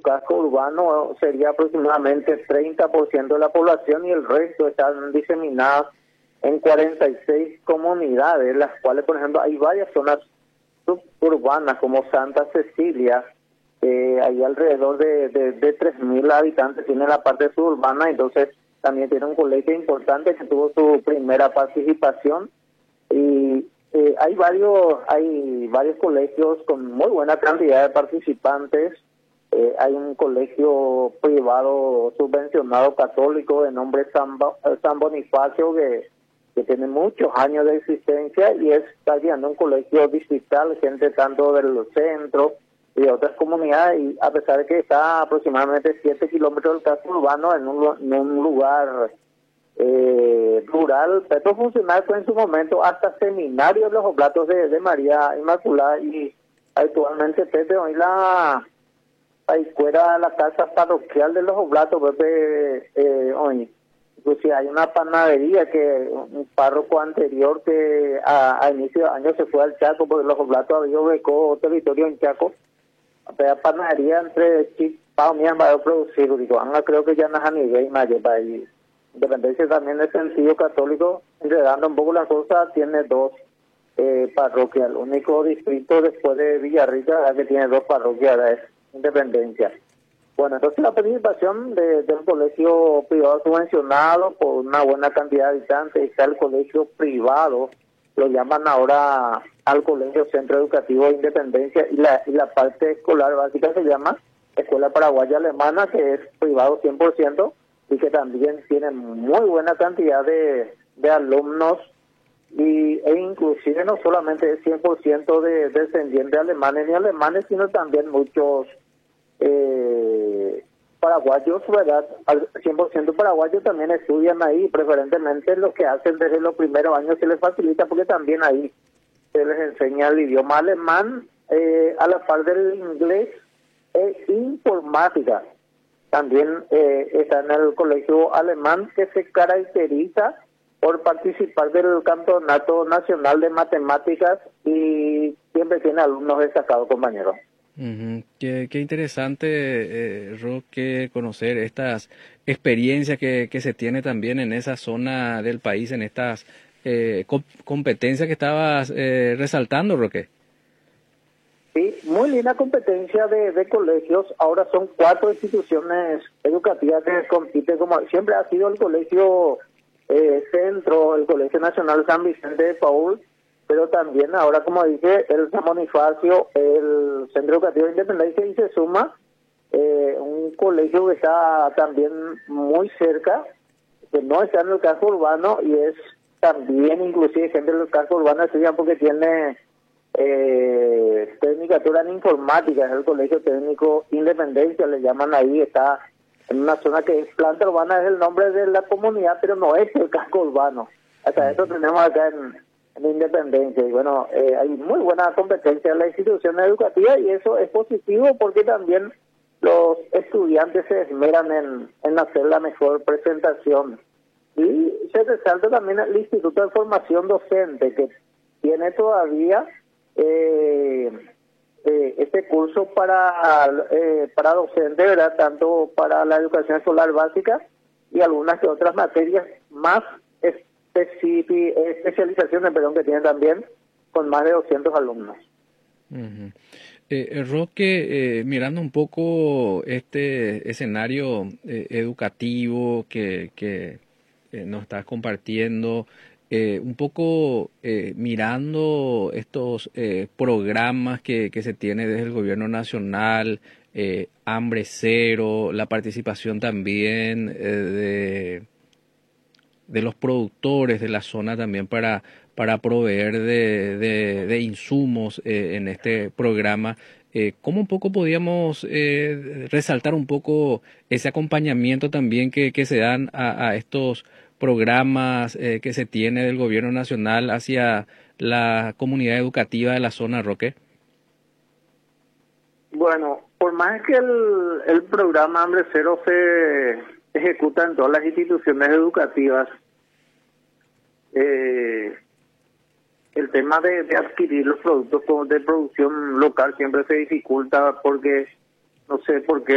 casco urbano sería aproximadamente 30% de la población y el resto están diseminadas en 46 comunidades, las cuales, por ejemplo, hay varias zonas suburbanas como Santa Cecilia, hay alrededor de 3.000 habitantes, tiene la parte suburbana, entonces también tiene un colegio importante que tuvo su primera participación y hay varios colegios con muy buena cantidad de participantes. Hay un colegio privado subvencionado católico de nombre San Bonifacio que tiene muchos años de existencia y está guiando un colegio distrital, gente tanto del centro y de otras comunidades, y a pesar de que está aproximadamente 7 kilómetros del casco urbano en un lugar rural, pero funcional fue en su momento hasta seminario de los Oblatos de María Inmaculada, y actualmente Pepe hoy la escuela, la casa parroquial de los Oblatos, Pepe hoy. Inclusive hay una panadería que un párroco anterior que a inicio de año se fue al Chaco porque los Oblatos había ubicado territorio en Chaco, la panadería entre Chipao Miamba de producir, digo, creo que ya no es a nivel mayor para ahí. Independencia también en sentido católico, enredando un poco las cosas, tiene dos parroquias. El único distrito después de Villarrica que tiene dos parroquias es Independencia. Bueno, entonces la participación de un colegio privado subvencionado por una buena cantidad de habitantes, está el colegio privado, lo llaman ahora al Colegio Centro Educativo de Independencia, y la parte escolar básica se llama Escuela Paraguaya Alemana, que es privado 100%, y que también tiene muy buena cantidad de alumnos, e inclusive no solamente es 100% de descendientes alemanes ni alemanes, sino también muchos paraguayos, ¿verdad? Al 100% paraguayos también estudian ahí, preferentemente lo que hacen desde los primeros años se les facilita porque también ahí se les enseña el idioma alemán a la par del inglés e informática. También está en el colegio alemán, que se caracteriza por participar del Campeonato Nacional de Matemáticas y siempre tiene alumnos destacados, compañeros. Qué interesante, Roque, conocer estas experiencias que se tiene también en esa zona del país, en estas competencias que estabas resaltando, Roque. Sí, muy linda competencia de colegios. Ahora son 4 instituciones educativas que compiten, como siempre ha sido el Colegio Centro, el Colegio Nacional San Vicente de Paúl, pero también ahora, como dije, el San Bonifacio, el Centro Educativo de Independencia, y se suma un colegio que está también muy cerca, que no está en el casco urbano, y es también inclusive gente del casco urbano estudian porque tiene tecnicatura en informática, es el Colegio Técnico Independencia, le llaman ahí, está en una zona que es planta urbana, es el nombre de la comunidad, pero no es el casco urbano. Hasta eso tenemos acá en Independencia, y bueno, hay muy buena competencia en la institución educativa, y eso es positivo porque también los estudiantes se esmeran en hacer la mejor presentación. Y se resalta también el Instituto de Formación Docente, que tiene todavía este curso para docentes, ¿verdad? Tanto para la educación escolar básica y algunas que otras materias más especializaciones, que tienen también con más de 200 alumnos. Roque, mirando un poco este escenario educativo que nos estás compartiendo, un poco mirando estos programas que se tiene desde el gobierno nacional, Hambre Cero, la participación también de los productores de la zona también para proveer de insumos en este programa. ¿Cómo un poco podíamos resaltar un poco ese acompañamiento también que se dan a estos programas que se tiene del gobierno nacional hacia la comunidad educativa de la zona, Roque? Bueno, por más que el programa Hambre Cero se ejecuta en todas las instituciones educativas, el tema de adquirir los productos de producción local siempre se dificulta porque, no sé por qué,